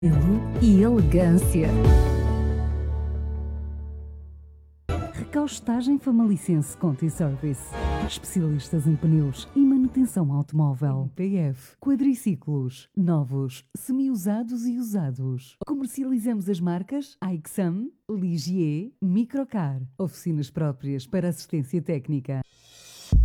E elegância. Recaustagem Famalicense Conti Service. Especialistas em pneus e manutenção automóvel. PF. Quadriciclos. Novos, semi-usados e usados. Comercializamos as marcas Aixam, Ligier, Microcar. Oficinas próprias para assistência técnica.